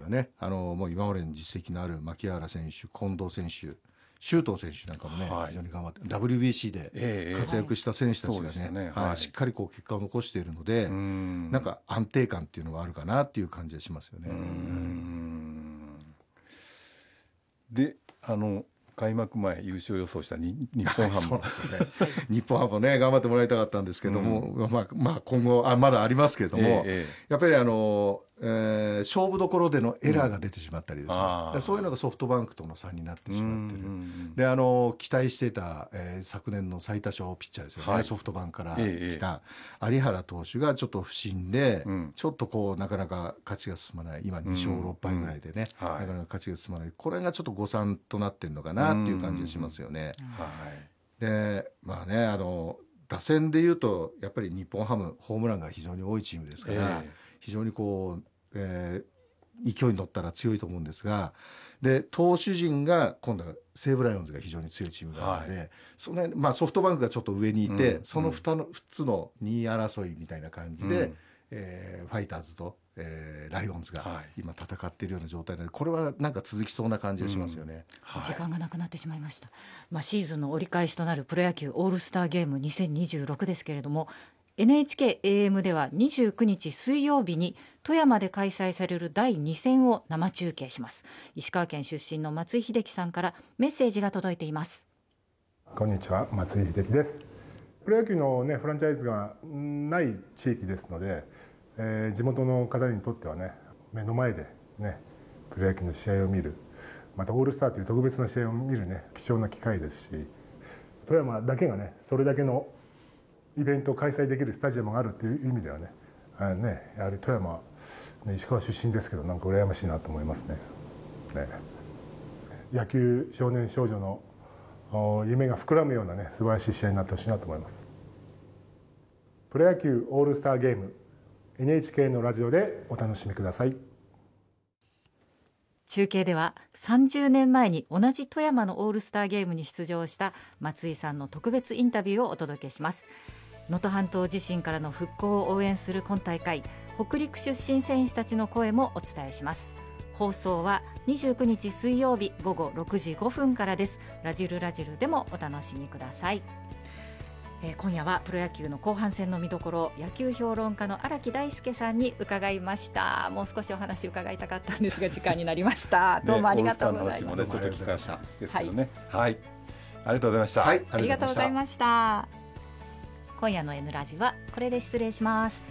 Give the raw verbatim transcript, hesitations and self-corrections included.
はね、あのもう今までの実績のある牧原選手、近藤選手、周東選手なんかもね、はい、非常に頑張って ダブリュービーシー で活躍した選手たちがね、ね、はいはい、しっかりこう結果を残しているので、んなんか安定感っていうのがあるかなっていう感じがしますよね。うん、 で、あの開幕前優勝予想した日本ハム、 そうですね、日本ハムもね頑張ってもらいたかったんですけども、うん、まあ、まあ今後あまだありますけれども、ええ、やっぱりあの、えー、勝負どころでのエラーが出てしまったりですね、うん、そういうのがソフトバンクとの差になってしまってる、うん、であの期待していた、えー、昨年の最多勝ピッチャーですよね、はい、ソフトバンクから来た有原投手がちょっと不振で、うん、ちょっとこうなかなか勝ちが進まない、今に勝ろっぱいぐらいでね、うんうん、はい、なかなか勝ちが進まない、これがちょっと誤算となってるのかなっていう感じがしますよね。はい、でまあね、あの打線でいうとやっぱり日本ハムホームランが非常に多いチームですから、えー、非常にこう、えー、勢いに乗ったら強いと思うんですが、で投手陣が今度は西武ライオンズが非常に強いチームなので、はい、そのまあ、ソフトバンクがちょっと上にいて、うん、その 2, のふつのにい争いみたいな感じで、うん、えー、ファイターズと、えー、ライオンズが今戦っているような状態なので、これはなんか続きそうな感じがしますよね。 うん、はい、時間がなくなってしまいました。まあ、シーズンの折り返しとなるプロ野球オールスターゲームにせんにじゅうろくですけれども、 エヌエイチケーエーエム ではにじゅうくにち水曜日に富山で開催されるだいに戦を生中継します。石川県出身の松井秀喜さんからメッセージが届いています。 こんにちは、松井秀喜です。プロ野球の、ね、フランチャイズがない地域ですので、えー、地元の方にとってはね、目の前で、ね、プロ野球の試合を見る、またオールスターという特別な試合を見る、ね、貴重な機会ですし、富山だけがねそれだけのイベントを開催できるスタジアムがあるという意味ではね、あねやはり富山、ね、石川出身ですけど、なんか羨ましいなと思いますね。ね、野球少年少女の夢が膨らむようなね素晴らしい試合になってほしいなと思います。プロ野球オールスターゲーム、 エヌエイチケー のラジオでお楽しみください。 中継ではさんじゅうねんまえに同じ富山のオールスターゲームに出場した松井さんの特別インタビューをお届けします。能登半島地震からの復興を応援する今大会、北陸出身選手たちの声もお伝えします。放送はにじゅうくにち水曜日ごごろくじごふんからです。ラジルラジルでもお楽しみください。えー、今夜はプロ野球の後半戦の見どころ、野球評論家の荒木大輔さんに伺いました。もう少しお話伺いたかったんですが時間になりましたどうもありがとうございます。 ね、ちょっと聞きましたですけどね、はいはい、ありがとうございました。はい、 ありがとうございました。今夜の N ラジはこれで失礼します。